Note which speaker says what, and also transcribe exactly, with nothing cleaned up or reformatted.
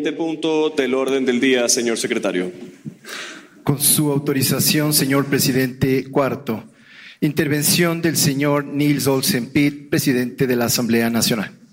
Speaker 1: Siguiente punto del orden del día, señor secretario.
Speaker 2: Con su autorización, señor presidente, cuarto. Intervención del señor Nils Olsen Pitt, presidente de la Asamblea Nacional.